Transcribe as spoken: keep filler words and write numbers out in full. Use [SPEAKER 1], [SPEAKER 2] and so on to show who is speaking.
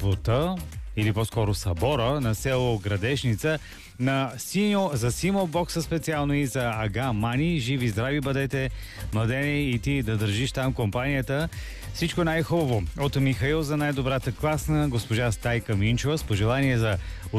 [SPEAKER 1] сватбата, или по-скоро събора на село Градешница на Синьо, за Симо бокса специално и за Ага Мани. Живи, здрави бъдете, младени, и ти да държиш там компанията. Всичко най-хубаво. От Михаил за най-добрата класна, госпожа Стайка Минчова с пожелание за